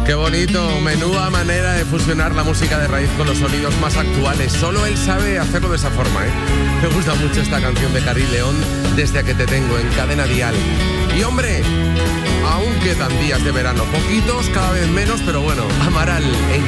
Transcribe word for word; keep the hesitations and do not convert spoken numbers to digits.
Qué bonito, menuda manera de fusionar la música de raíz con los sonidos más actuales. Solo él sabe hacerlo de esa forma, ¿eh? Me gusta mucho esta canción de Cari León, Desde que te tengo, en Cadena Dial. Y hombre, aún quedan días de verano, poquitos, cada vez menos, pero bueno, Amaral en